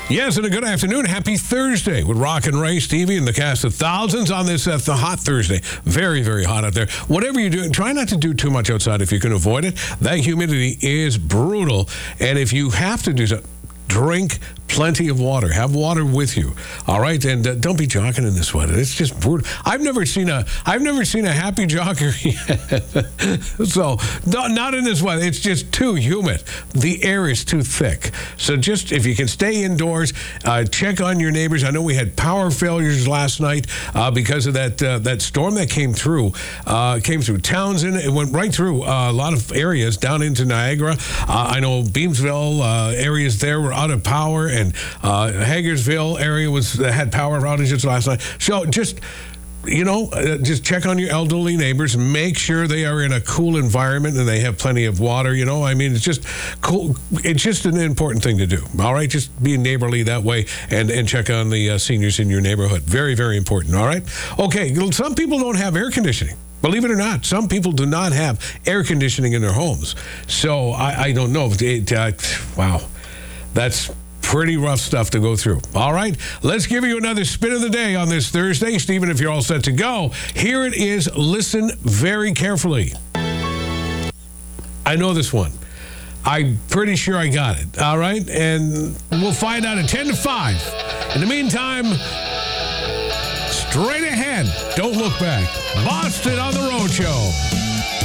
Yes, and a good afternoon. Happy Thursday with Rock and Ray, Stevie, and the cast of thousands on this the hot Thursday. Very, very hot out there. Whatever you're doing, try not to do too much outside if you can avoid it. That humidity is brutal. And if you have to do something, drink plenty of water. Have water with you. All right, and don't be jogging in this weather. It's just brutal. I've never seen a happy jogger yet. So not in this weather. It's just too humid. The air is too thick. So just if you can stay indoors, check on your neighbors. I know we had power failures last night because of that storm that came through Townsend. It went right through a lot of areas down into Niagara. I know Beamsville areas there were out of power, and Hagersville area had power outages last night. So just check on your elderly neighbors. Make sure they are in a cool environment and they have plenty of water. I mean, it's just cool. It's just an important thing to do. All right, just be neighborly that way and check on the seniors in your neighborhood. Very, very important. All right. Okay. Some people don't have air conditioning. Believe it or not, some people do not have air conditioning in their homes. So I don't know. Wow, that's pretty rough stuff to go through. All right, let's give you another spin of the day on this Thursday. Stephen, if you're all set to go, here it is. Listen very carefully. I know this one. I'm pretty sure I got it. All right, and we'll find out at 10 to 5. In the meantime, straight ahead, don't look back. Boston on the Road Show.